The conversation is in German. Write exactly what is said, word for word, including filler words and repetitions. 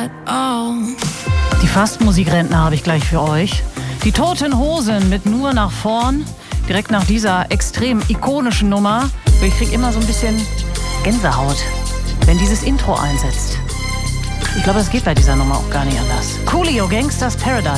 at all. Die Fastmusikrentner habe ich gleich für euch. Die Toten Hosen mit Nur nach vorn. Direkt nach dieser extrem ikonischen Nummer. Ich krieg immer so ein bisschen Gänsehaut, wenn dieses Intro einsetzt. Ich glaube, es geht bei dieser Nummer auch gar nicht anders. Coolio, Gangsters Paradise.